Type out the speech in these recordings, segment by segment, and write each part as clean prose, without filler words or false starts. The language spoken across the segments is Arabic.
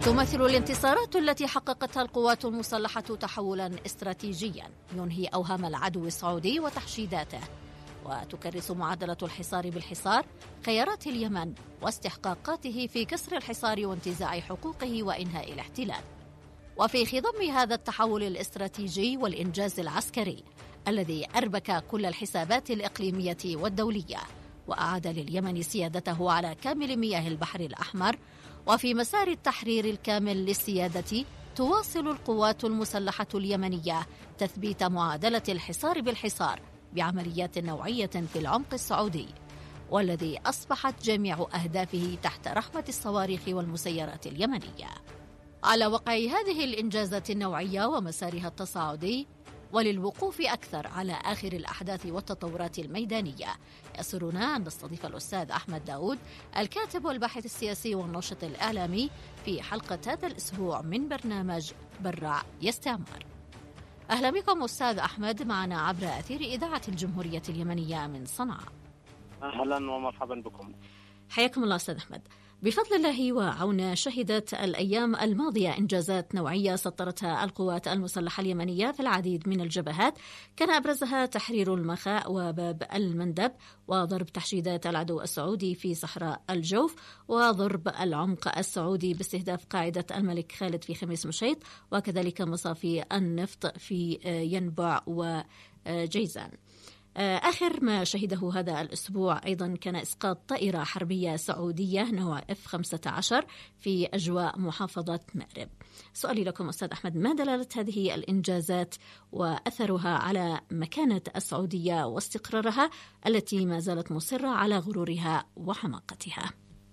تمثل الانتصارات التي حققتها القوات المسلحة تحولا استراتيجيا ينهي أوهام العدو السعودي وتحشيداته، وتكرس معادلة الحصار بالحصار خيارات اليمن واستحقاقاته في كسر الحصار وانتزاع حقوقه وإنهاء الاحتلال. وفي خضم هذا التحول الاستراتيجي والإنجاز العسكري الذي أربك كل الحسابات الإقليمية والدولية وأعاد لليمن سيادته على كامل مياه البحر الأحمر، وفي مسار التحرير الكامل للسيادة، تواصل القوات المسلحة اليمنية تثبيت معادلة الحصار بالحصار بعمليات نوعية في العمق السعودي، والذي أصبحت جميع أهدافه تحت رحمة الصواريخ والمسيرات اليمنية. على وقع هذه الإنجازات النوعية ومسارها التصاعدي، وللوقوف أكثر على آخر الأحداث والتطورات الميدانية، يسرنا أن نستضيف الأستاذ أحمد داود، الكاتب والباحث السياسي والناشط الإعلامي، في حلقة هذا الأسبوع من برنامج برع يستعمر. أهلا بكم أستاذ أحمد معنا عبر أثير إذاعة الجمهورية اليمنية من صنعاء. أهلا ومرحبا بكم. حياكم الله أستاذ أحمد. بفضل الله وعونه شهدت الأيام الماضية إنجازات نوعية سطرتها القوات المسلحة اليمنية في العديد من الجبهات، كان أبرزها تحرير المخاء وباب المندب، وضرب تحشيدات العدو السعودي في صحراء الجوف، وضرب العمق السعودي باستهداف قاعدة الملك خالد في خميس مشيط، وكذلك مصافي النفط في ينبع وجيزان. آخر ما شهده هذا الأسبوع أيضا كان إسقاط طائرة حربية سعودية نوع F-15 في أجواء محافظة مأرب. سؤالي لكم أستاذ أحمد، ما دلالة هذه الإنجازات وأثرها على مكانة السعودية واستقرارها التي ما زالت مصرة على غرورها وحماقتها؟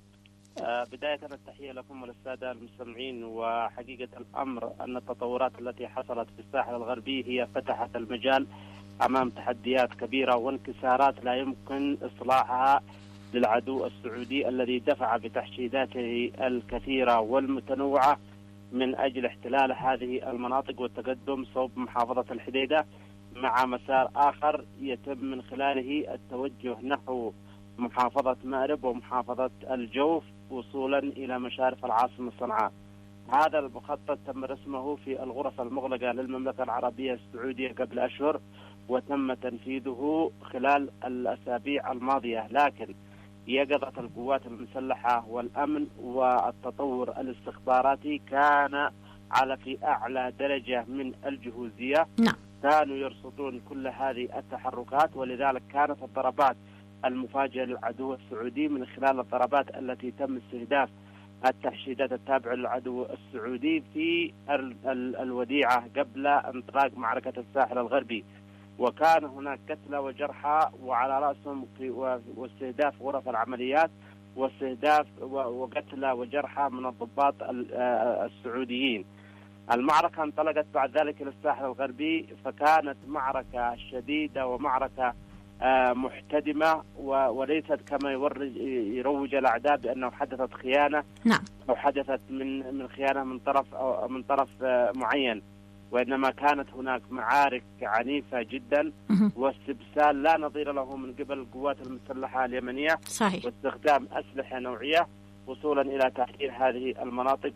بداية التحية لكم وللسادة المستمعين. وحقيقة الأمر أن التطورات التي حصلت في الساحل الغربي هي فتحت المجال أمام تحديات كبيرة وانكسارات لا يمكن إصلاحها للعدو السعودي الذي دفع بتحشيداته الكثيرة والمتنوعة من أجل احتلال هذه المناطق والتقدم صوب محافظة الحديدة، مع مسار آخر يتم من خلاله التوجه نحو محافظة مأرب ومحافظة الجوف وصولا إلى مشارف العاصمة صنعاء. هذا المخطط تم رسمه في الغرف المغلقة للمملكة العربية السعودية قبل أشهر، وتم تنفيذه خلال الأسابيع الماضية، لكن يقظة القوات المسلحة والأمن والتطور الاستخباراتي كان في أعلى درجة من الجهوزية. كانوا يرصدون كل هذه التحركات، ولذلك كانت الضربات المفاجئة للعدو السعودي من خلال الضربات التي تم استهداف التحشيدات التابعة للعدو السعودي في الوديعة قبل انطلاق معركة الساحل الغربي، وكان هناك قتلى وجرحى وعلى رأسهم واستهداف غرف العمليات واستهداف وقتلى وجرحى من الضباط السعوديين. المعركة انطلقت بعد ذلك إلى الساحل الغربي، فكانت معركة شديدة ومعركة محتدمة، وليست كما يروج الأعداء بأنه حدثت خيانة أو حدثت من خيانة من طرف معين، وإنما كانت هناك معارك عنيفة جدا واستبسال لا نظير له من قبل القوات المسلحة اليمنية. صحيح. واستخدام أسلحة نوعية وصولا إلى تحرير هذه المناطق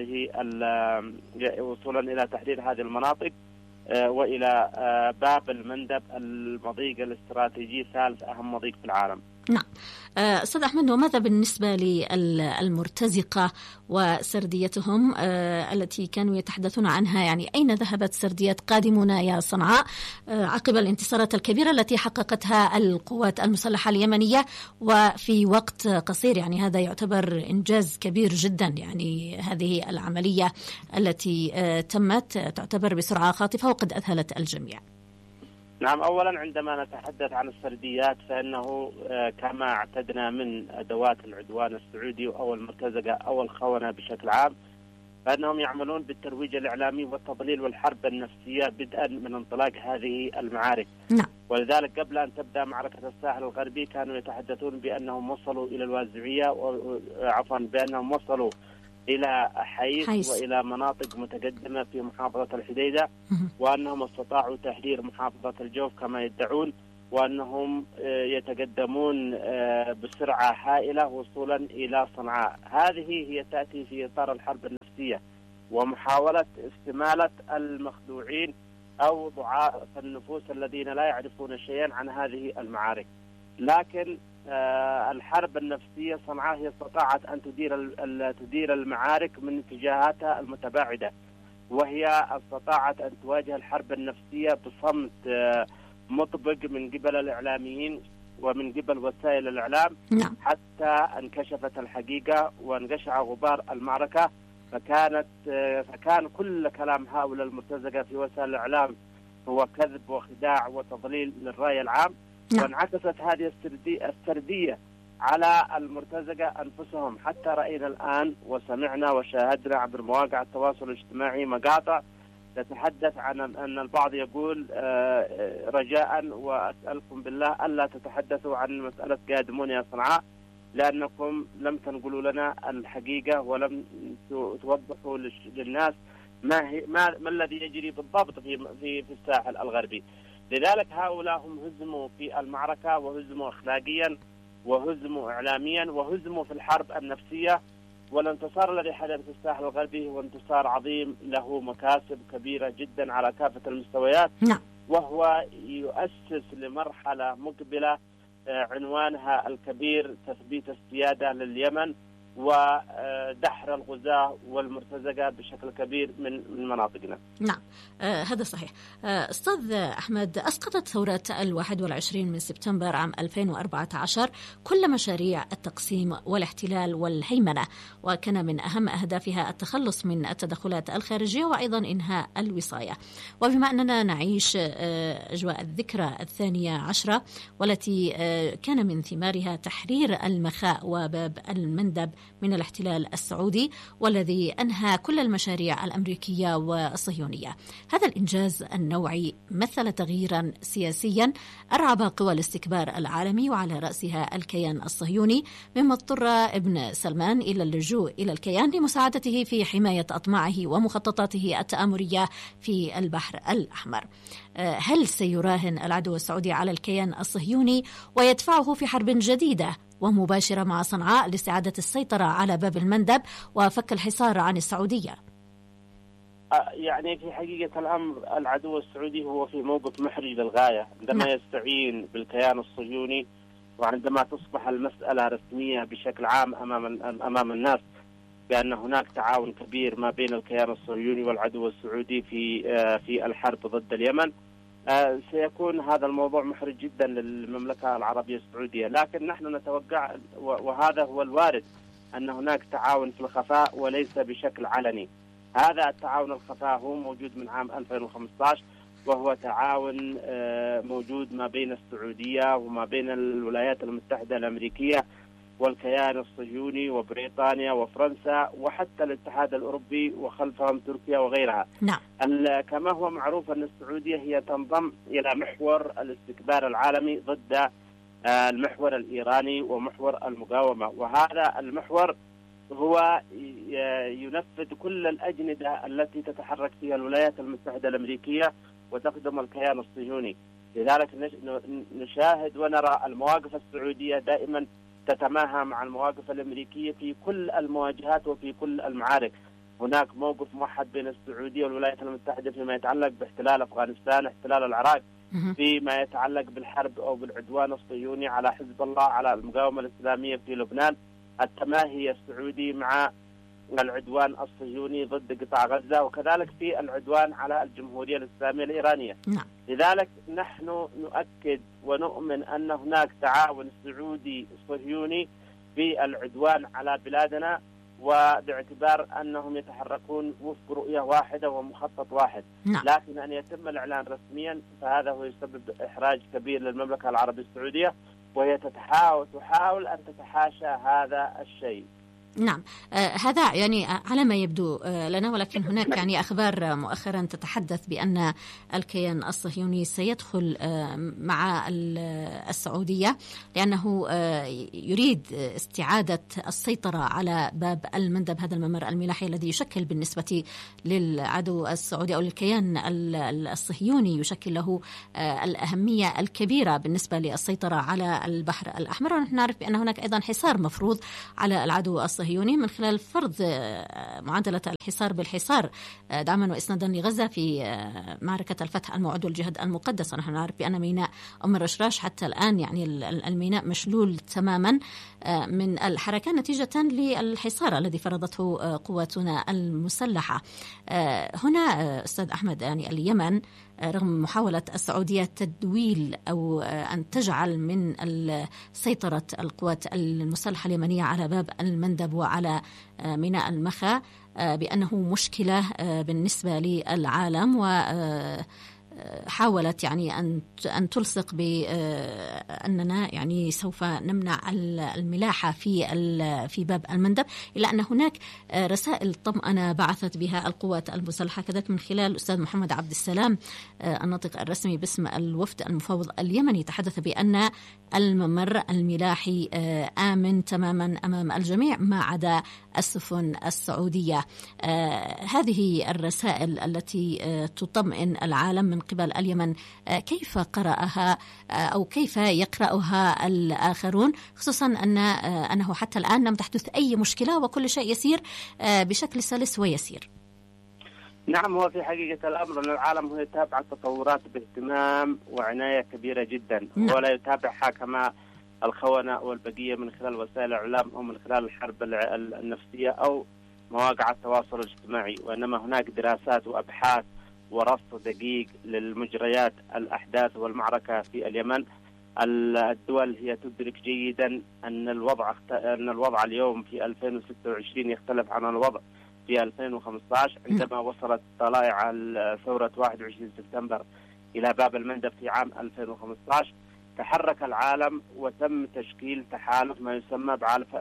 وصولا إلى تحرير هذه المناطق وإلى باب المندب، المضيق الاستراتيجي ثالث أهم مضيق في العالم. نعم. أستاذ أحمد، وماذا بالنسبة للمرتزقة وسرديتهم التي كانوا يتحدثون عنها؟ يعني أين ذهبت سردية قادمون يا صنعاء عقب الانتصارات الكبيرة التي حققتها القوات المسلحة اليمنية وفي وقت قصير؟ يعني هذا يعتبر إنجاز كبير جدا، يعني هذه العملية التي تمت تعتبر بسرعة خاطفة وقد أذهلت الجميع. نعم، أولا عندما نتحدث عن السرديات فإنه كما اعتدنا من أدوات العدوان السعودي أو المرتزقة أو الخونة بشكل عام، فإنهم يعملون بالترويج الإعلامي والتضليل والحرب النفسية بدءا من انطلاق هذه المعارك. ولذلك قبل أن تبدأ معركة الساحل الغربي كانوا يتحدثون بأنهم وصلوا إلى الوازعية بأنهم وصلوا إلى حيث وإلى مناطق متقدمة في محافظة الحديدة، وأنهم استطاعوا تحرير محافظة الجوف كما يدعون، وأنهم يتقدمون بسرعة هائلة وصولا إلى صنعاء. هذه هي تأتي في إطار الحرب النفسية ومحاولة استمالة المخدوعين أو ضعاف النفوس الذين لا يعرفون شيئا عن هذه المعارك. لكن الحرب النفسية صنعاء هي استطاعت أن تدير المعارك من اتجاهاتها المتباعدة، وهي استطاعت أن تواجه الحرب النفسية بصمت مطبق من قبل الإعلاميين ومن قبل وسائل الإعلام، حتى انكشفت الحقيقة وانقشع غبار المعركة. فكان كل كلام هؤلاء المرتزقة في وسائل الإعلام هو كذب وخداع وتضليل للرأي العام. وانعكست هذه السردية على المرتزقة أنفسهم، حتى رأينا الآن وسمعنا وشاهدنا عبر مواقع التواصل الاجتماعي مقاطع تتحدث عن أن البعض يقول رجاء وأسألكم بالله ألا تتحدثوا عن مسألة قادمون يا صنعاء، لأنكم لم تنقلوا لنا الحقيقة ولم توضحوا للناس ما الذي يجري بالضبط في الساحل الغربي. لذلك هؤلاء هم هزموا في المعركة، وهزموا أخلاقيا، وهزموا إعلاميا، وهزموا في الحرب النفسية. والانتصار الذي حدث في الساحل الغربي هو انتصار عظيم له مكاسب كبيرة جدا على كافة المستويات، وهو يؤسس لمرحلة مقبلة عنوانها الكبير تثبيت السيادة لليمن ودحر الغزاة والمرتزقة بشكل كبير من مناطقنا. نعم، هذا صحيح. أستاذ أحمد، أسقطت ثورة 21 من سبتمبر عام 2014 كل مشاريع التقسيم والاحتلال والهيمنة، وكان من أهم أهدافها التخلص من التدخلات الخارجية وأيضا إنهاء الوصاية. وبما أننا نعيش أجواء الذكرى 12 والتي كان من ثمارها تحرير المخاء وباب المندب من الاحتلال السعودي، والذي أنهى كل المشاريع الأمريكية والصهيونية، هذا الإنجاز النوعي مثل تغييرا سياسيا أرعب قوى الاستكبار العالمي وعلى رأسها الكيان الصهيوني، مما اضطر ابن سلمان إلى اللجوء إلى الكيان لمساعدته في حماية أطماعه ومخططاته التآمرية في البحر الأحمر. هل سيراهن العدو السعودي على الكيان الصهيوني ويدفعه في حرب جديدة ومباشرة مع صنعاء لاستعادة السيطرة على باب المندب وفك الحصار عن السعودية؟ يعني في حقيقة الأمر العدو السعودي هو في موقف محرج للغاية عندما يستعين بالكيان الصهيوني، وعندما تصبح المسألة رسمية بشكل عام أمام الناس بأن هناك تعاون كبير ما بين الكيان الصهيوني والعدو السعودي في الحرب ضد اليمن. سيكون هذا الموضوع محرج جدا للمملكة العربية السعودية، لكن نحن نتوقع وهذا هو الوارد أن هناك تعاون في الخفاء وليس بشكل علني. هذا التعاون الخفاء هو موجود من عام 2015، وهو تعاون موجود ما بين السعودية وما بين الولايات المتحدة الأمريكية والكيان الصهيوني وبريطانيا وفرنسا وحتى الاتحاد الأوروبي وخلفهم تركيا وغيرها. نعم. كما هو معروف أن السعودية هي تنضم إلى محور الاستكبار العالمي ضد المحور الإيراني ومحور المقاومة، وهذا المحور هو ينفذ كل الأجندة التي تتحرك فيها الولايات المتحدة الأمريكية وتخدم الكيان الصهيوني. لذلك نشاهد ونرى المواقف السعودية دائما تتماهى مع المواقف الأمريكية في كل المواجهات وفي كل المعارك. هناك موقف موحد بين السعودية والولايات المتحدة فيما يتعلق باحتلال أفغانستان، احتلال العراق، فيما يتعلق بالحرب أو بالعدوان الصهيوني على حزب الله، على المقاومة الإسلامية في لبنان. التماهي السعودي مع العدوان الصهيوني ضد قطاع غزة، وكذلك في العدوان على الجمهورية الإسلامية الإيرانية. لذلك نحن نؤكد ونؤمن أن هناك تعاون سعودي صهيوني في العدوان على بلادنا، وباعتبار أنهم يتحركون وفق رؤية واحدة ومخطط واحد. لكن أن يتم الإعلان رسميا فهذا هو يسبب إحراج كبير للمملكة العربية السعودية، وهي تحاول أن تتحاشى هذا الشيء. نعم، هذا يعني على ما يبدو لنا، ولكن هناك يعني أخبار مؤخرا تتحدث بأن الكيان الصهيوني سيدخل مع السعودية لأنه يريد استعادة السيطرة على باب المندب، هذا الممر الملاحي الذي يشكل بالنسبة للعدو السعودي أو الكيان الصهيوني يشكل له الأهمية الكبيرة بالنسبة للسيطرة على البحر الأحمر. ونحن نعرف بأن هناك أيضا حصار مفروض على العدو الصهيوني من خلال فرض معادلة الحصار بالحصار دعما وإسنادا لغزة في معركة الفتح الموعود والجهاد المقدس. نحن نعرف بأن ميناء أم الرشراش حتى الآن يعني الميناء مشلول تماما من الحركة نتيجة للحصار الذي فرضته قواتنا المسلحة. هنا أستاذ أحمد يعني اليمن رغم محاولة السعودية تدويل أو أن تجعل من سيطرة القوات المسلحة اليمنية على باب المندب وعلى ميناء المخا بأنه مشكلة بالنسبة للعالم، وحاولت يعني أن تلصق بأننا يعني سوف نمنع الملاحة في باب المندب، إلا أن هناك رسائل طمأنة بعثت بها القوات المسلحة كذلك من خلال الأستاذ محمد عبد السلام الناطق الرسمي باسم الوفد المفاوض اليمني، تحدث بأن الممر الملاحي آمن تماما أمام الجميع ما عدا السفن السعودية. هذه الرسائل التي تطمئن العالم من قبل اليمن كيف قرأها أو كيف يقرأها الآخرون، خصوصا أنه حتى الآن لم تحدث أي مشكلة وكل شيء يسير بشكل سلس ويسير؟ نعم، هو في حقيقة الأمر أن العالم هو يتابع التطورات باهتمام وعناية كبيرة جدا، ولا يتابعها كما الخونة والبقية من خلال وسائل الإعلام أو من خلال الحرب النفسية أو مواقع التواصل الاجتماعي، وإنما هناك دراسات وأبحاث ورصد دقيق للمجريات الأحداث والمعركة في اليمن. الدول هي تدرك جيدا أن الوضع اليوم في 2026 يختلف عن الوضع في 2015 عندما وصلت طلائع ثورة 21 سبتمبر إلى باب المندب في عام 2015. تحرك العالم وتم تشكيل تحالف ما يسمى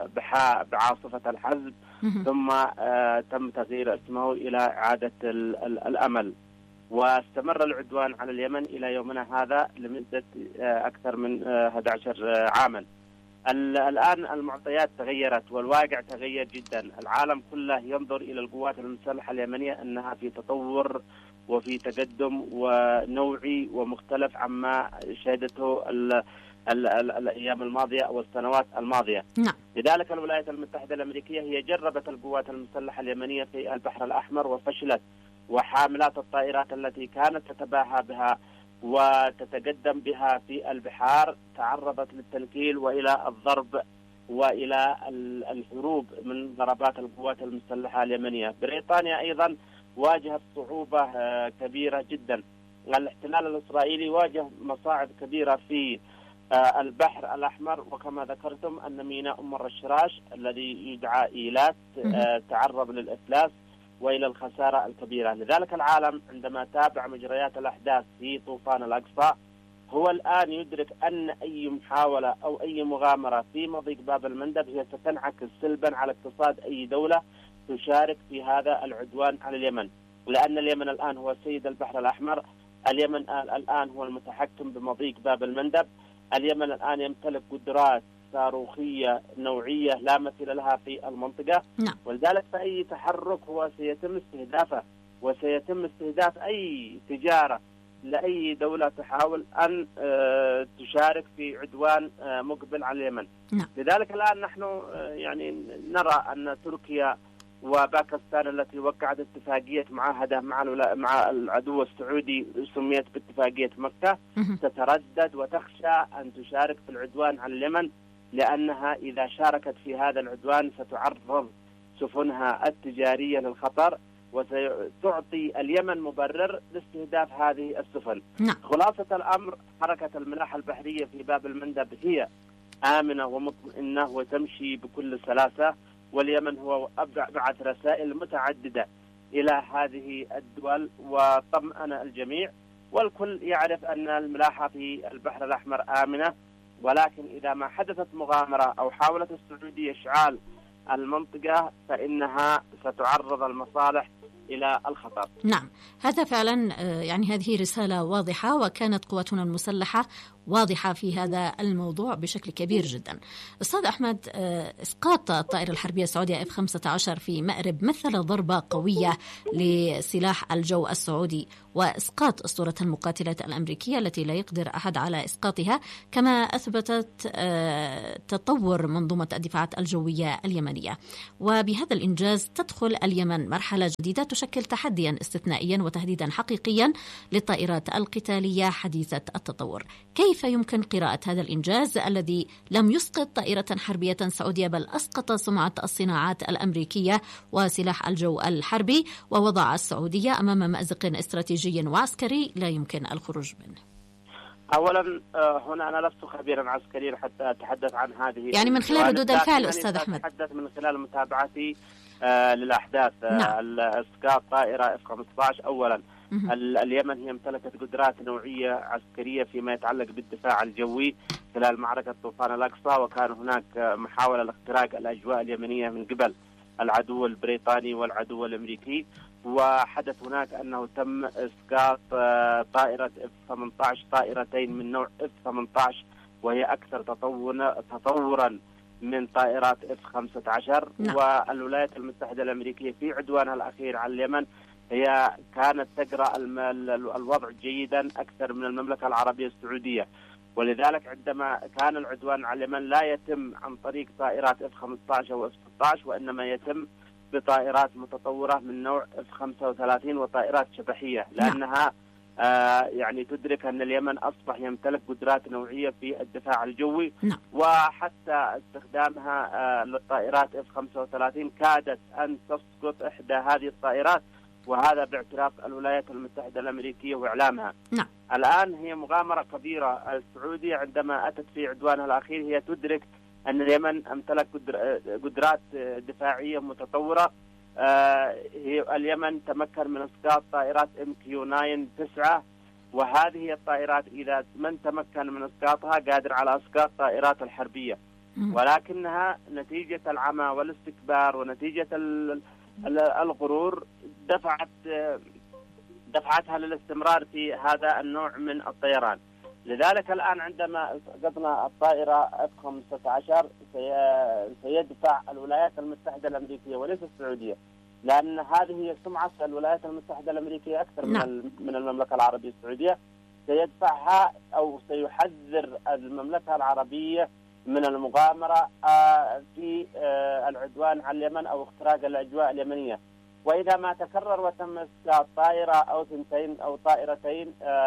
بعاصفة الحزب، ثم تم تغيير اسمه إلى إعادة الأمل، واستمر العدوان على اليمن إلى يومنا هذا لمدة أكثر من 11 عاما. الآن المعطيات تغيرت والواقع تغير جدا، العالم كله ينظر إلى القوات المسلحة اليمنية أنها في تطور وفي تقدم ونوعي ومختلف عما شهدته الأيام الماضية أو السنوات الماضية. لذلك الولايات المتحدة الأمريكية هي جربت القوات المسلحة اليمنية في البحر الأحمر وفشلت، وحاملات الطائرات التي كانت تتباهى بها وتتقدم بها في البحار تعرضت للتنكيل وإلى الضرب وإلى الهروب من ضربات القوات المسلحة اليمنية. بريطانيا أيضا واجهت صعوبة كبيرة جدا، الاحتلال الإسرائيلي واجه مصاعب كبيرة في البحر الأحمر، وكما ذكرتم أن ميناء أم الرشراش الذي يدعى إيلات تعرض للإفلاس وإلى الخسارة الكبيرة. لذلك العالم عندما تابع مجريات الأحداث في طوفان الأقصى هو الآن يدرك أن أي محاولة أو أي مغامرة في مضيق باب المندب هي ستنعكس سلبا على اقتصاد أي دولة تشارك في هذا العدوان على اليمن، لأن اليمن الآن هو سيد البحر الأحمر، اليمن الآن هو المتحكم بمضيق باب المندب، اليمن الآن يمتلك قدرات صاروخية نوعية لا مثيل لها في المنطقة. ولذلك فأي تحرك هو سيتم استهدافه، وسيتم استهداف أي تجارة لأي دولة تحاول أن تشارك في عدوان مقبل على اليمن. لذلك الآن نحن يعني نرى أن تركيا وباكستان التي وقعت اتفاقية معاهدة مع العدو السعودي سميت باتفاقية مكة تتردد وتخشى أن تشارك في العدوان على اليمن، لأنها إذا شاركت في هذا العدوان ستعرض سفنها التجارية للخطر وستعطي اليمن مبرر لاستهداف هذه السفن. خلاصة الأمر حركة الملاحة البحرية في باب المندب هي آمنة ومطمئنة وتمشي بكل سلاسة، واليمن هو بعث رسائل متعددة إلى هذه الدول وطمأن الجميع، والكل يعرف أن الملاحة في البحر الأحمر آمنة. ولكن إذا ما حدثت مغامرة أو حاولت السعودية إشعال المنطقة فإنها ستعرض المصالح إلى الخطر. نعم، هذا فعلا يعني هذه رسالة واضحة، وكانت قواتنا المسلحة واضحة في هذا الموضوع بشكل كبير جدا. أستاذ أحمد، إسقاط الطائرة الحربية السعودية F-15 في مأرب مثل ضربة قوية لسلاح الجو السعودي، وإسقاط أسطورة المقاتلات الأمريكية التي لا يقدر أحد على إسقاطها، كما أثبتت تطور منظومة الدفاعات الجوية اليمنية. وبهذا الإنجاز تدخل اليمن مرحلة جديدة تشكل تحديا استثنائيا وتهديدا حقيقيا للطائرات القتالية حديثة التطور. كيف يمكن قراءة هذا الإنجاز الذي لم يسقط طائرة حربية سعودية، بل أسقط سمعة الصناعات الأمريكية وسلاح الجو الحربي، ووضع السعودية أمام مأزق استراتيجي وعسكري لا يمكن الخروج منه؟ أولا هنا أنا لست خبيرا عسكريا حتى أتحدث عن هذه، يعني من خلال ردود الفعل أستاذ أحمد. أتحدث من خلال متابعتي للأحداث. نعم. إسقاط طائرة F-15 أولا، اليمن هي امتلكت قدرات نوعية عسكرية فيما يتعلق بالدفاع الجوي خلال معركة طوفان الأقصى، وكان هناك محاولة لاختراق الأجواء اليمنية من قبل العدو البريطاني والعدو الأمريكي، وحدث هناك أنه تم إسقاط طائرة F-18، طائرتين من نوع F-18 وهي أكثر تطورا من طائرات F-15. والولايات المتحدة الأمريكية في عدوانها الأخير على اليمن هي كانت تقرأ الوضع جيدا أكثر من المملكة العربية السعودية، ولذلك عندما كان العدوان على اليمن لا يتم عن طريق طائرات F-15 أو F-16، وإنما يتم بطائرات متطورة من نوع F-35 وطائرات شبحية، لأنها يعني تدرك أن اليمن أصبح يمتلك قدرات نوعية في الدفاع الجوي. وحتى استخدامها للطائرات F-35 كادت أن تسقط إحدى هذه الطائرات، وهذا باعتراف الولايات المتحدة الأمريكية وإعلامها. الآن هي مغامرة كبيرة. السعودية عندما أتت في عدوانها الأخير هي تدرك أن اليمن امتلك قدرات دفاعية متطورة. اليمن تمكن من إسقاط طائرات MQ-9 9، وهذه هي الطائرات إذا من تمكن من إسقاطها قادر على إسقاط طائرات الحربية، ولكنها نتيجة العمى والاستكبار ونتيجة الغرور دفعتها للاستمرار في هذا النوع من الطيران. لذلك الآن عندما أسقطنا الطائرة F-15 سيدفع الولايات المتحدة الأمريكية وليس السعودية، لأن هذه هي سمعة الولايات المتحدة الأمريكية أكثر من المملكة العربية السعودية. سيدفعها أو سيحذر المملكة العربية من المغامرة في العدوان على اليمن أو اختراق الأجواء اليمنية. وإذا ما تكرر وتم إسقاط طائرة أو ثنتين أو طائرتين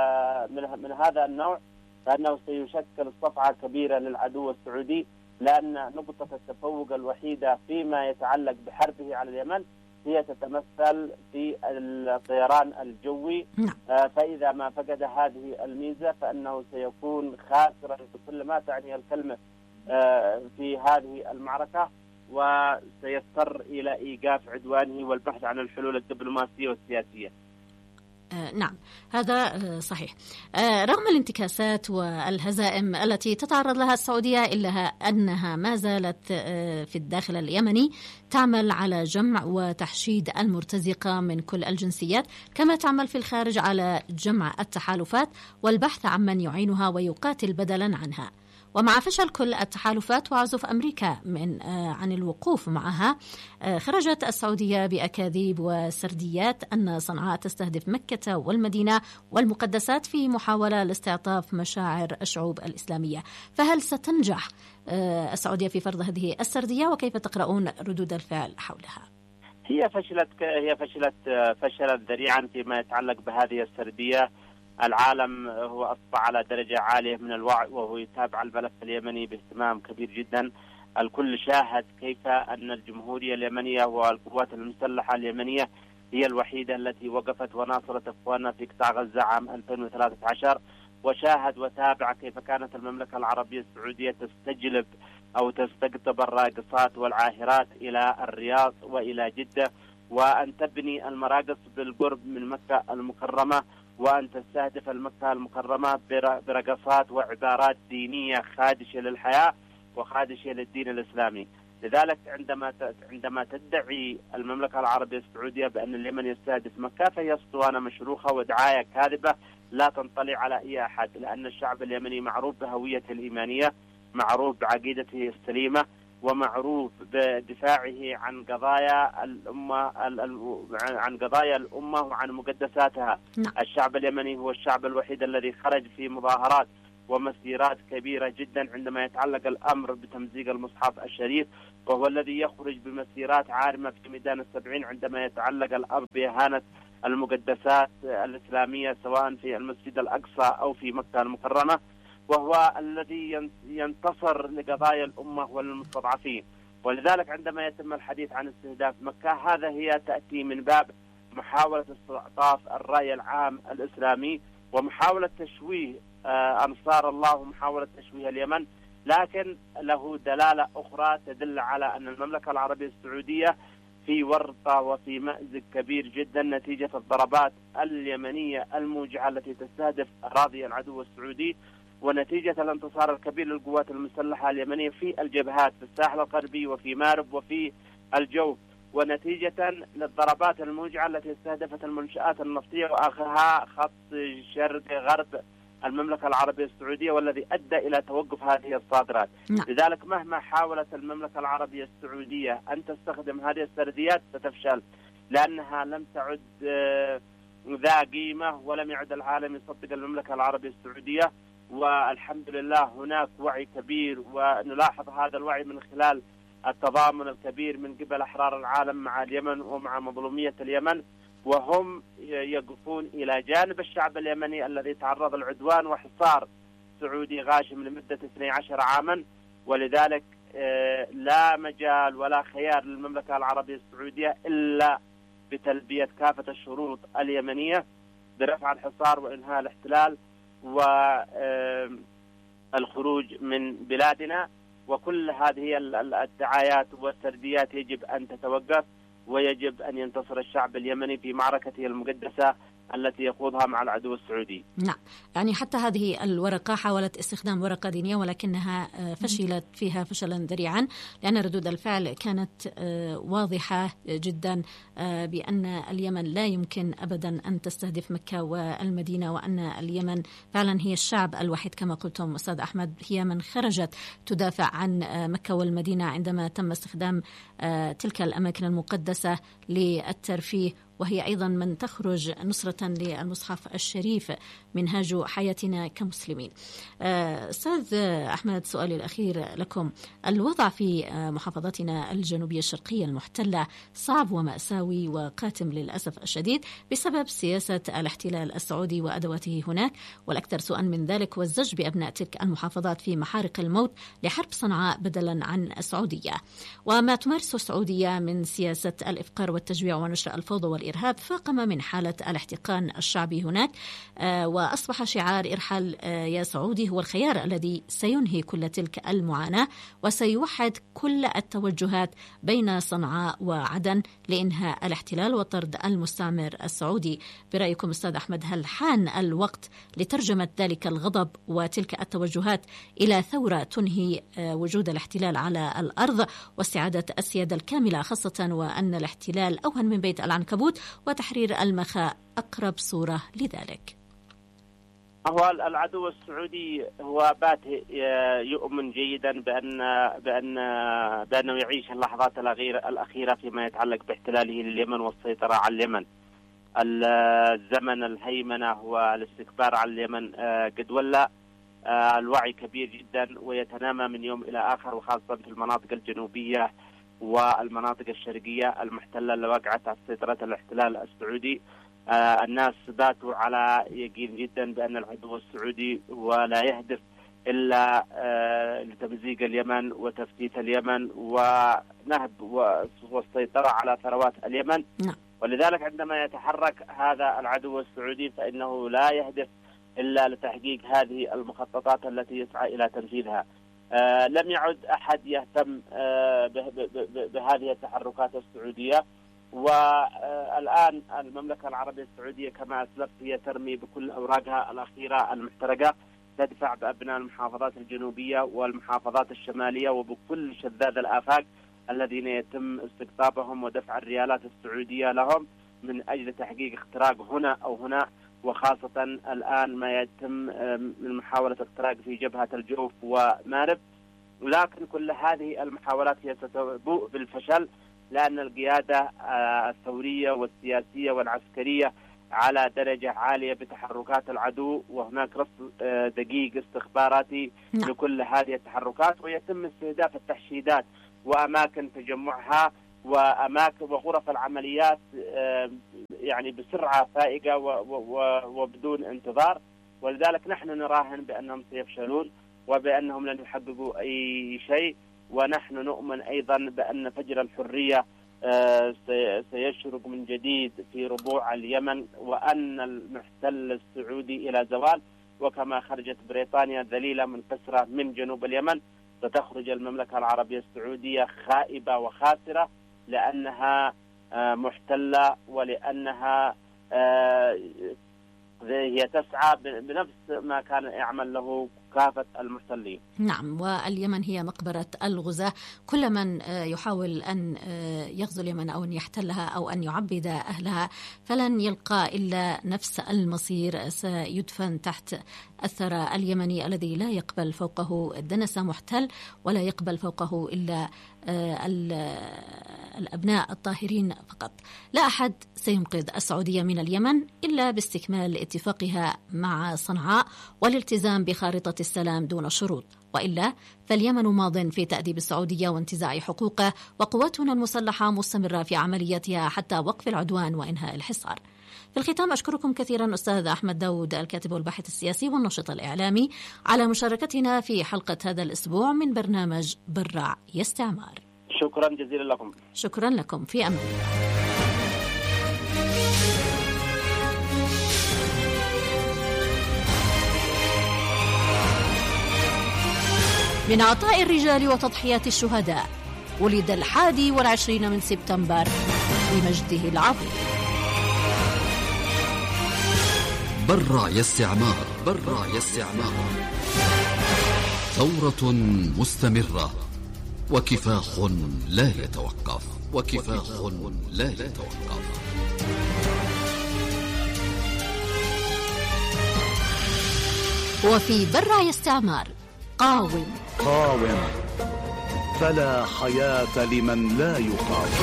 من هذا النوع، فإنه سيشكل صفعة كبيرة للعدو السعودي، لأن نقطة التفوق الوحيدة فيما يتعلق بحربه على اليمن هي تتمثل في الطيران الجوي. فإذا ما فقد هذه الميزة فإنه سيكون خاسرا بكل ما تعني الكلمة في هذه المعركة، وسيضطر إلى إيقاف عدوانه والبحث عن الحلول الدبلوماسية والسياسية. نعم، هذا صحيح. رغم الانتكاسات والهزائم التي تتعرض لها السعودية، إلا أنها ما زالت في الداخل اليمني تعمل على جمع وتحشيد المرتزقة من كل الجنسيات، كما تعمل في الخارج على جمع التحالفات والبحث عن من يعينها ويقاتل بدلا عنها. ومع فشل كل التحالفات وعزف أمريكا عن الوقوف معها، خرجت السعودية بأكاذيب وسرديات أن صنعاء تستهدف مكة والمدينة والمقدسات في محاولة لاستعطاف مشاعر الشعوب الإسلامية. فهل ستنجح السعودية في فرض هذه السردية، وكيف تقرؤون ردود الفعل حولها؟ هي فشلت فشلا ذريعا فيما يتعلق بهذه السردية. العالم هو أصبح على درجة عالية من الوعي، وهو يتابع الملف اليمني باهتمام كبير جدا. الكل شاهد كيف أن الجمهورية اليمنية والقوات المسلحة اليمنية هي الوحيدة التي وقفت وناصرت إخواننا في قطاع غزة عام 2013، وشاهد وتابع كيف كانت المملكة العربية السعودية تستجلب أو تستقطب الراقصات والعاهرات إلى الرياض وإلى جدة، وأن تبني المراقص بالقرب من مكة المكرمة، وأن تستهدف المكة المكرمة برقصات وعبارات دينية خادشة للحياة وخادشة للدين الإسلامي. لذلك عندما تدعي المملكة العربية السعودية بأن اليمن يستهدف مكة، فهي اسطوانة مشروخة ودعاية كاذبة لا تنطلي على أي أحد، لأن الشعب اليمني معروف بهويته الإيمانية، معروف بعقيدته السليمة، ومعروف بدفاعه عن قضايا الأمة وعن مقدساتها. الشعب اليمني هو الشعب الوحيد الذي خرج في مظاهرات ومسيرات كبيرة جدا عندما يتعلق الأمر بتمزيق المصحف الشريف، وهو الذي يخرج بمسيرات عارمة في ميدان السبعين عندما يتعلق الأمر بإهانة المقدسات الإسلامية سواء في المسجد الأقصى أو في مكة المكرمة، وهو الذي ينتصر لقضايا الأمة والمستضعفين. ولذلك عندما يتم الحديث عن استهداف مكة، هذا هي تأتي من باب محاولة استعطاف الرأي العام الإسلامي ومحاولة تشويه أنصار الله ومحاولة تشويه اليمن، لكن له دلالة أخرى تدل على أن المملكة العربية السعودية في ورطة وفي مأزق كبير جدا نتيجة الضربات اليمنية الموجعة التي تستهدف أراضي العدو السعودي، ونتيجة الانتصار الكبير للقوات المسلحة اليمنية في الجبهات في الساحل الغربي وفي مارب وفي الجوف، ونتيجة للضربات الموجعة التي استهدفت المنشآت النفطية وآخرها خط شرق غرب المملكة العربية السعودية، والذي أدى إلى توقف هذه الصادرات. لذلك مهما حاولت المملكة العربية السعودية أن تستخدم هذه السرديات ستفشل، لأنها لم تعد ذا قيمة ولم يعد العالم يصدق المملكة العربية السعودية. والحمد لله هناك وعي كبير، ونلاحظ هذا الوعي من خلال التضامن الكبير من قبل أحرار العالم مع اليمن ومع مظلومية اليمن، وهم يقفون إلى جانب الشعب اليمني الذي تعرض للعدوان وحصار سعودي غاشم لمدة 12 عاما. ولذلك لا مجال ولا خيار للمملكة العربية السعودية إلا بتلبية كافة الشروط اليمنية برفع الحصار وإنهاء الاحتلال والخروج من بلادنا. وكل هذه الدعايات والسرديات يجب أن تتوقف، ويجب أن ينتصر الشعب اليمني في معركته المقدسة التي يخوضها مع العدو السعودي. نعم، يعني حتى هذه الورقة حاولت استخدام ورقة دينية، ولكنها فشلت فيها فشلا ذريعا، لأن ردود الفعل كانت واضحة جدا بأن اليمن لا يمكن أبدا أن تستهدف مكة والمدينة، وأن اليمن فعلا هي الشعب الوحيد كما قلتم أستاذ أحمد، هي من خرجت تدافع عن مكة والمدينة عندما تم استخدام تلك الأماكن المقدسة للترفيه، وهي أيضا من تخرج نصرة للمصحف الشريف منهاج حياتنا كمسلمين. أستاذ أحمد، سؤالي الأخير لكم، الوضع في محافظتنا الجنوبية الشرقية المحتلة صعب ومأساوي وقاتم للأسف الشديد بسبب سياسة الاحتلال السعودي وأدواته هناك، والأكثر سوءا من ذلك هو الزج بأبناء تلك المحافظات في محارق الموت لحرب صنعاء بدلا عن السعودية. وما تمارسه السعودية من سياسة الإفقار والتجويع ونشر الفوضى والإرهاب فاقم من حالة الاحتقان الشعبي هناك، وأصبح شعار ارحل يا سعودي هو الخيار الذي سينهي كل تلك المعاناة وسيوحد كل التوجهات بين صنعاء وعدن لإنهاء الاحتلال وطرد المستعمر السعودي. برأيكم أستاذ أحمد، هل حان الوقت لترجمة ذلك الغضب وتلك التوجهات إلى ثورة تنهي وجود الاحتلال على الأرض واستعادة السيادة الكاملة، خاصة وأن الاحتلال أوهن من بيت العنكبوت وتحرير المخاء أقرب صورة لذلك؟ هو العدو السعودي هو بات يؤمن جيدا بأنه يعيش اللحظات الأخيرة فيما يتعلق باحتلاله لليمن والسيطرة على اليمن. الزمن الهيمنة والاستكبار على اليمن قد ولى. الوعي كبير جدا ويتنامى من يوم إلى آخر، وخاصة في المناطق الجنوبية والمناطق الشرقية المحتلة اللي وقعت على سيطرة الاحتلال السعودي. الناس باتوا على يقين جدا بأن العدو السعودي ولا يهدف إلا لتمزيق اليمن وتفتيت اليمن ونهب والسيطرة على ثروات اليمن. ولذلك عندما يتحرك هذا العدو السعودي فإنه لا يهدف إلا لتحقيق هذه المخططات التي يسعى إلى تنفيذها. لم يعد أحد يهتم بهذه التحركات السعودية. والآن المملكة العربية السعودية كما أسلفت هي ترمي بكل أوراقها الأخيرة المحترقة، تدفع بأبناء المحافظات الجنوبية والمحافظات الشمالية وبكل شذاذ الآفاق الذين يتم استقطابهم ودفع الريالات السعودية لهم من أجل تحقيق اختراق هنا أو هنا، وخاصة الآن ما يتم من محاولة اختراق في جبهة الجوف ومارب. لكن كل هذه المحاولات هي ستبوء بالفشل، لأن القيادة الثورية والسياسية والعسكرية على درجة عالية بتحركات العدو، وهناك رصد دقيق استخباراتي لكل هذه التحركات، ويتم استهداف التحشيدات وأماكن تجمعها وأماكن وغرف العمليات يعني بسرعة فائقة وبدون انتظار. ولذلك نحن نراهن بأنهم سيفشلون وبأنهم لن يحققوا أي شيء، ونحن نؤمن أيضا بأن فجر الحرية سيشرق من جديد في ربوع اليمن، وأن المحتل السعودي إلى زوال. وكما خرجت بريطانيا ذليلة منكسرة من جنوب اليمن، ستخرج المملكة العربية السعودية خائبة وخاسرة، لأنها محتلة ولأنها هي تسعى بنفس ما كان يعمل له كافة المحتلين. نعم، واليمن هي مقبرة الغزاة. كل من يحاول أن يغزو اليمن أو أن يحتلها أو أن يعبد أهلها فلن يلقى إلا نفس المصير، سيدفن تحت الثرى اليمني الذي لا يقبل فوقه الدنس محتل، ولا يقبل فوقه إلا الأبناء الطاهرين فقط. لا أحد سينقذ السعودية من اليمن إلا باستكمال اتفاقها مع صنعاء والالتزام بخارطة السلام دون شروط، وإلا فاليمن ماض في تأديب السعودية وانتزاع حقوقه، وقواتنا المسلحة مستمرة في عملياتها حتى وقف العدوان وإنهاء الحصار. في الختام أشكركم كثيرا أستاذ أحمد داود، الكاتب والباحث السياسي والناشط الإعلامي، على مشاركتنا في حلقة هذا الأسبوع من برنامج برع يستعمار. شكرا جزيلا لكم. شكرا لكم، في أمان الله. من عطاء الرجال وتضحيات الشهداء ولد 21 من سبتمبر بمجده العظيم. برع يستعمار، برع يستعمار، ثورة مستمرة وكفاح لا يتوقف، وكفاح لا يتوقف. وفي برع يستعمار قاوم، قاوم فلا حياة لمن لا يقاوم.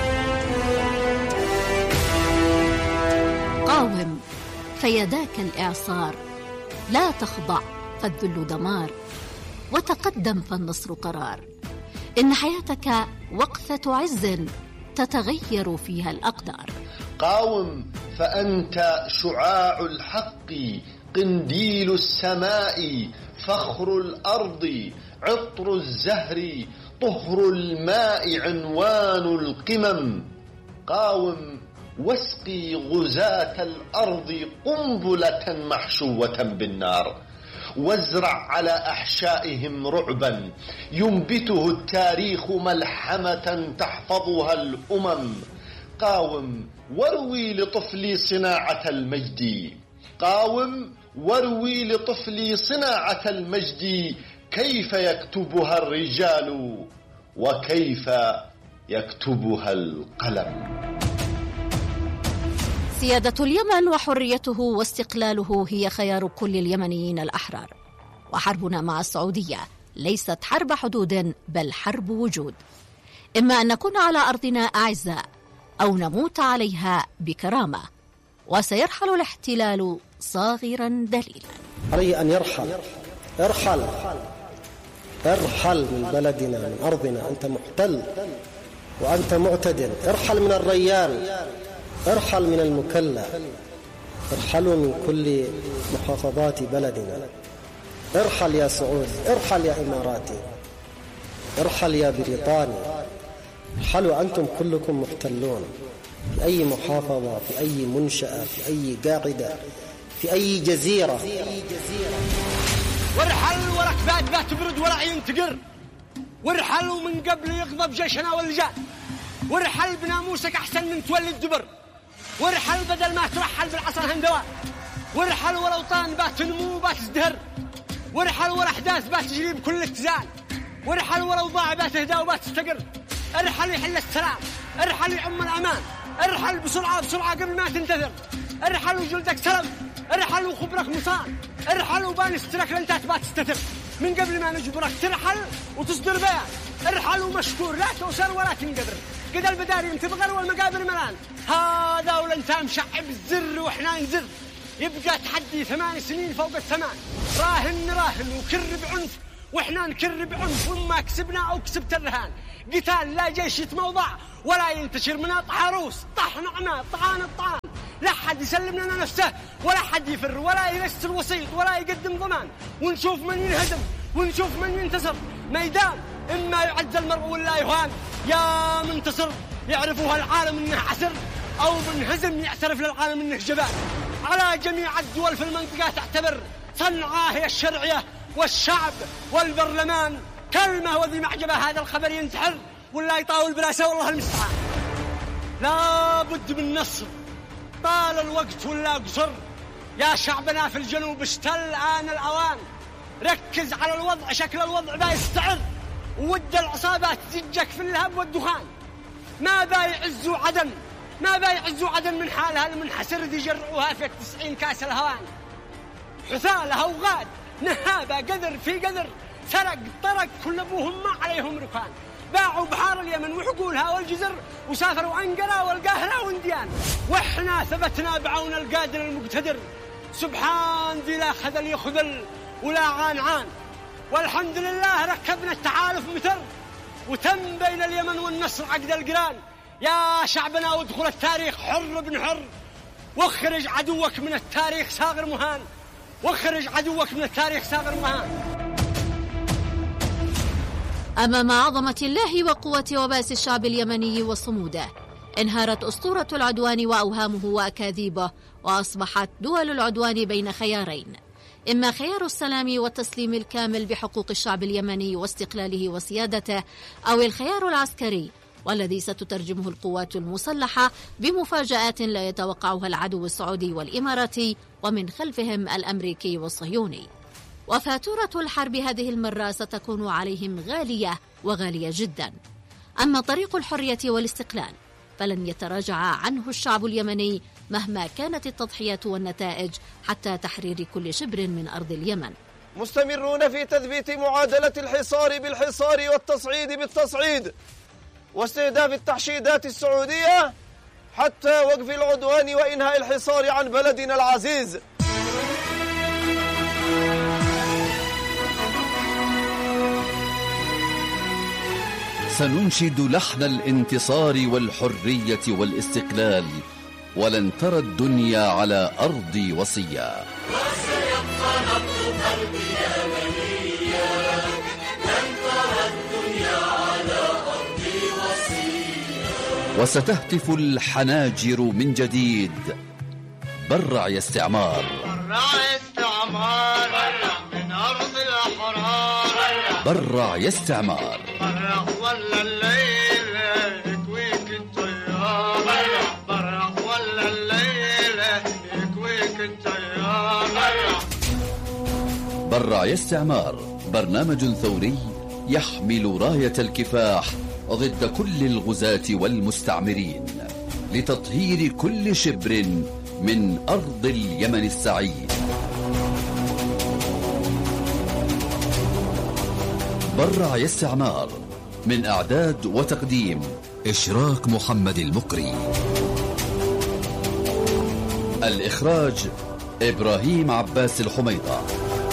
قاوم فيداك الإعصار، لا تخضع فالذل دمار، وتقدم فالنصر قرار. إن حياتك وقفة عز تتغير فيها الأقدار. قاوم فأنت شعاع الحق، قنديل السماء، فخر الأرض، عطر الزهر، طهر الماء، عنوان القمم. قاوم واسقي غزاة الأرض قنبلة محشوة بالنار، وازرع على أحشائهم رعبا ينبته التاريخ ملحمة تحفظها الأمم. قاوم واروي لطفلي صناعة المجد، قاوم واروي لطفلي صناعة المجد، كيف يكتبها الرجال وكيف يكتبها القلم. سيادة اليمن وحريته واستقلاله هي خيار كل اليمنيين الأحرار، وحربنا مع السعودية ليست حرب حدود بل حرب وجود، إما أن نكون على أرضنا أعزاء أو نموت عليها بكرامة، وسيرحل الاحتلال صاغرا دليلا. عليه أن يرحل، ارحل ارحل من بلدنا من أرضنا، أنت محتل وأنت معتدل. ارحل من الريان، ارحل من المكلا، ارحلوا من كل محافظات بلدنا. ارحل يا سعودي، ارحل يا إماراتي، ارحل يا بريطاني، ارحلوا أنتم كلكم محتلون في أي محافظة، في أي منشأة، في أي قاعدة، في أي جزيرة. وارحل وركبات لا تبرد ولا عين تقر، وارحل ومن قبل يغضب جيشنا والجاء، وارحل بناموسك أحسن من تولي الدبر، وارحل بدل ما ترحل بالعصا هندواء، وارحل والأوطان بات تنمو بات تزدهر، وارحل والأحداث بات تجري بكل اتزان، وارحل والأوضاع بات تهدى وبات تستقر، ارحل يحل السلام، ارحل يعم الأمان، ارحل بسرعة بسرعة قبل ما تنتظر، ارحل وجلدك سلم، ارحل وخبرك مصان، ارحل وبانسترك لأنت تبات تستتر من قبل ما نجبرك ترحل وتصدر بيان، ارحل ومشكور لا توسر ولا تنقدر، قد البداري تبغر والمقابر ملان، هذا ولنتا مشعب الزر وإحنا نزر، يبقى تحدي 8 سنين فوق ال8، راهن وكر بعنف وإحنا نكر بعنف، وما كسبنا أو كسبت الرهان، قتال لا جيش يتموضع ولا ينتشر من عروس، طحن عنا طعان الطعان، لا حد يسلم لنا نفسه ولا حد يفر ولا يرسل وسيط ولا يقدم ضمان، ونشوف من ينهزم ونشوف من ينتصر، ميدان إما يعز المرء ولا يهان، يا منتصر يعرفوها العالم إنه عسر، أو منهزم يعترف للعالم إنه جبان، على جميع الدول في المنطقة تعتبر صنعاء هي الشرعية والشعب والبرلمان، كلمة وذي معجبة هذا الخبر ينتحر ولا يطاول براسه والله المستعان، لا بد من نصر طال الوقت ولا قصر، يا شعبنا في الجنوب اشتل آن الأوان، ركز على الوضع شكل الوضع با يستعر، وود العصابات تجك في اللهب والدخان، ما با يعزوا عدن من حالها المنحسر دي جرعوها في 90 كاس الهوان، حثالها وغاد نهابة قدر في قدر، سرق طرق كل أبوهم ما عليهم ركان، باعوا بحار اليمن وحقولها والجزر، وسافروا أنقرة والقاهرة وانديان، وإحنا ثبتنا بعون القادر المقتدر، سبحان ذي لا خذل يخذل ولا عان، والحمد لله ركبنا التحالف متر، وتم بين اليمن والنصر عقد القران، يا شعبنا وادخل التاريخ حر بن حر، واخرج عدوك من التاريخ صاغر مهان، واخرج عدوك من التاريخ صاغر مهان. أمام عظمة الله وقوة وباس الشعب اليمني وصموده، انهارت أسطورة العدوان وأوهامه وأكاذيبه، وأصبحت دول العدوان بين خيارين، إما خيار السلام والتسليم الكامل بحقوق الشعب اليمني واستقلاله وسيادته، أو الخيار العسكري والذي ستترجمه القوات المسلحة بمفاجآت لا يتوقعها العدو السعودي والإماراتي ومن خلفهم الأمريكي والصهيوني. وفاتورة الحرب هذه المرة ستكون عليهم غالية وغالية جدا. أما طريق الحرية والاستقلال فلن يتراجع عنه الشعب اليمني مهما كانت التضحيات والنتائج حتى تحرير كل شبر من أرض اليمن. مستمرون في تثبيت معادلة الحصار بالحصار والتصعيد بالتصعيد واستهداف التحشيدات السعودية حتى وقف العدوان وإنهاء الحصار عن بلدنا العزيز. سننشد لحن الانتصار والحرية والاستقلال، ولن ترى الدنيا على أرضي وصيا، وسيبقى نبض قلبي يمنيا، لن ترى الدنيا على أرضي وصيا، وستهتف الحناجر من جديد: برع يا استعمار، برع يا استعمار، برع من أرض الأحرار، برع يا استعمار، برع ولا الليل يكويك الطيار، برع ولا الليل يكويك الطيار، برع يا استعمار، برنامج ثوري يحمل راية الكفاح ضد كل الغزاة والمستعمرين لتطهير كل شبر من أرض اليمن السعيد. برع يا استعمار، من إعداد وتقديم إشراك محمد المقري، الإخراج إبراهيم عباس الحميدة.